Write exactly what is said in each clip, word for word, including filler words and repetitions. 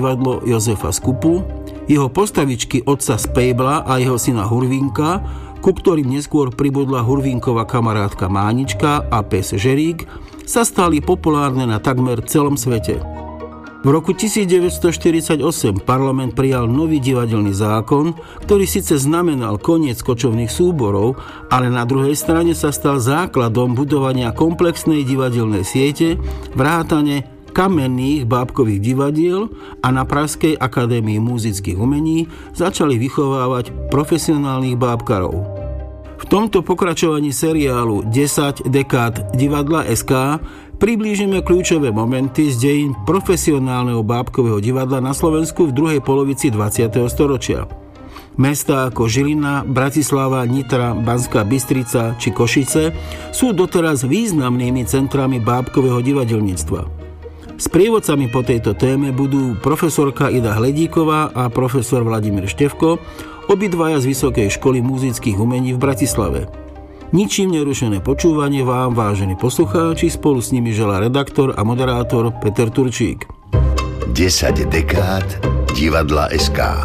divadlo Jozefa Skupu, jeho postavičky otca Spejbla a jeho syna Hurvínka, ku ktorým neskôr pribudla Hurvínkova kamarátka Mánička a pes Žerík, sa stali populárne na takmer celom svete. V roku devätnásťstoštyridsaťosem parlament prijal nový divadelný zákon, ktorý síce znamenal koniec kočovných súborov, ale na druhej strane sa stal základom budovania komplexnej divadelnej siete, vrátane kamenných bábkových divadiel, a na Pražskej akadémii múzických umení začali vychovávať profesionálnych bábkarov. V tomto pokračovaní seriálu desať dekád divadla es ká priblížime kľúčové momenty z dejín profesionálneho bábkového divadla na Slovensku v druhej polovici dvadsiateho storočia. Mestá ako Žilina, Bratislava, Nitra, Banská Bystrica či Košice sú doteraz významnými centrami bábkového divadelníctva. Sprievodcami po tejto téme budú profesorka Ida Hledíková a profesor Vladimír Števko, obidvaja z Vysokej školy múzických umení v Bratislave. Ničím nerušené počúvanie vám, vážení poslucháči, spolu s nimi želá redaktor a moderátor Peter Turčík. desať dekád divadla es ká.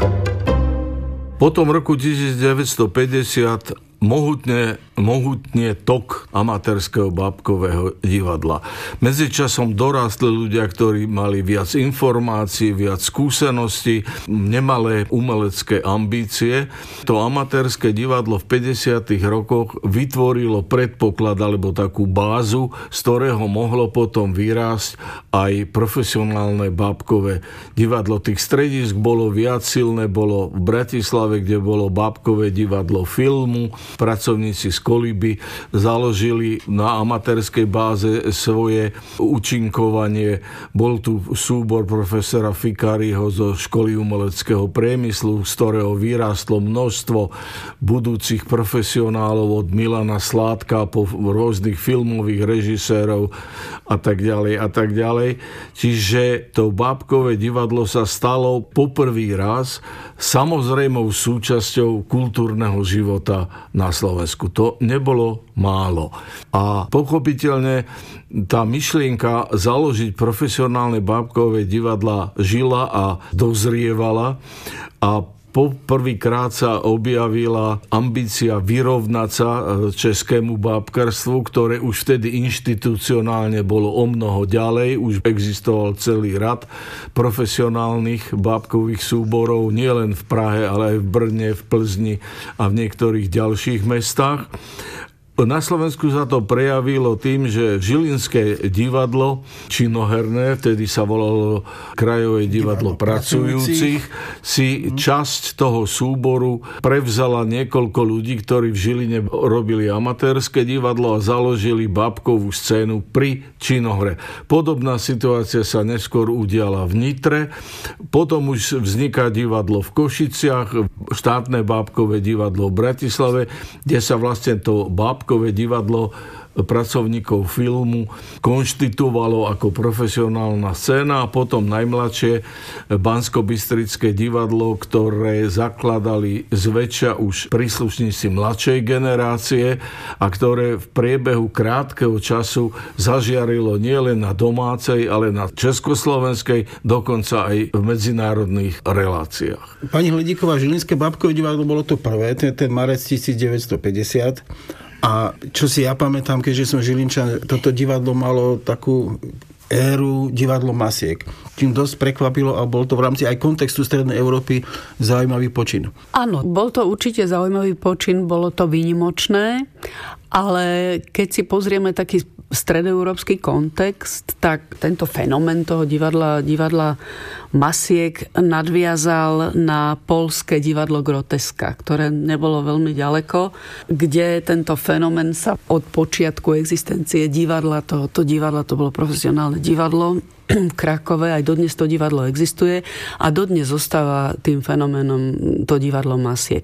Po tom roku devätnásťstopäťdesiat mohutne, mohutne tok amatérskeho bábkového divadla. Medzičasom dorástli ľudia, ktorí mali viac informácií, viac skúseností, nemalé umelecké ambície. To amatérske divadlo v päťdesiatych rokoch vytvorilo predpoklad alebo takú bázu, z ktorého mohlo potom vyrásť aj profesionálne bábkové divadlo. Tých stredísk bolo viac, silné bolo v Bratislave, kde bolo bábkové divadlo filmu. Pracovníci z Koliby založili na amatérskej báze svoje účinkovanie. Bol tu súbor profesora Fikáriho zo školy umeleckého priemyslu, z ktorého vyrástlo množstvo budúcich profesionálov od Milana Sládka po rôznych filmových režisérov a tak ďalej a tak ďalej. Čiže to bábkové divadlo sa stalo poprvý raz samozrejmou súčasťou kultúrneho života na Slovensku. To nebolo málo. A pochopiteľne tá myšlienka založiť profesionálne bábkové divadla žila a dozrievala a poprvýkrát sa objavila ambícia vyrovnať sa českému bábkarstvu, ktoré už vtedy inštitucionálne bolo omnoho ďalej. Už existoval celý rad profesionálnych bábkových súborov, nielen v Prahe, ale aj v Brne, v Plzni a v niektorých ďalších mestách. Na Slovensku sa to prejavilo tým, že Žilinské divadlo činoherné, vtedy sa volalo Krajové divadlo, divadlo pracujúcich, si časť toho súboru prevzala niekoľko ľudí, ktorí v Žiline robili amatérske divadlo a založili bábkovú scénu pri činohre. Podobná situácia sa neskôr udiala v Nitre, potom už vzniká divadlo v Košiciach, štátne bábkové divadlo v Bratislave, kde sa vlastne to bábkové divadlo pracovníkov filmu konštituovalo ako profesionálna scéna a potom najmladšie Banskobystrické divadlo, ktoré zakladali zväčša už príslušníci mladšej generácie a ktoré v priebehu krátkeho času zažiarilo nielen na domácej, ale na československej, dokonca aj v medzinárodných reláciách. Pani Hledíková, Žilinské bábkové divadlo bolo to prvé, ten, ten marec devätnásťstopäťdesiat. A čo si ja pamätám, keďže som Žilinčan, toto divadlo malo takú éru divadlo Masiek. Čím dosť prekvapilo a bol to v rámci aj kontextu Strednej Európy zaujímavý počin. Áno, bol to určite zaujímavý počin, bolo to výnimočné, ale keď si pozrieme taký stredoeurópsky kontext, tak tento fenomén toho divadla, divadla Masiek nadviazal na poľské divadlo Groteska, ktoré nebolo veľmi ďaleko, kde tento fenomén sa od počiatku existencie divadla, tohoto divadla, to bolo profesionálne divadlo, Krakove, aj dodnes to divadlo existuje a dodnes zostáva tým fenoménom to divadlo Masiek.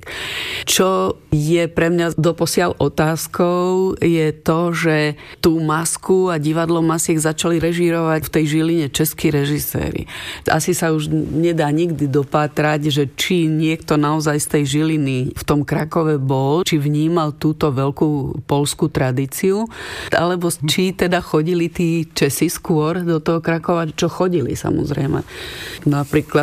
Čo je pre mňa doposiaľ otázkou, je to, že tú Masku a divadlo Masiek začali režírovať v tej Žiline českí režiséri. Asi sa už nedá nikdy dopátrať, že či niekto naozaj z tej Žiliny v tom Krakove bol, či vnímal túto veľkú poľskú tradíciu, alebo či teda chodili tí Česi skôr do toho Krakova, čo chodili samozrejme. Napríklad